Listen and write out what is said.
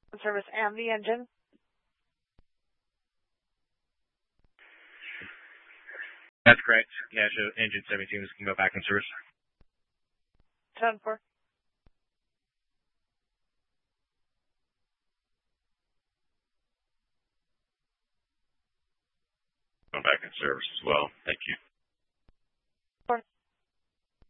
in service and the engine. That's correct. Yeah, so engine 17 can go back in service. 10-4. Go back in service as well. Thank you.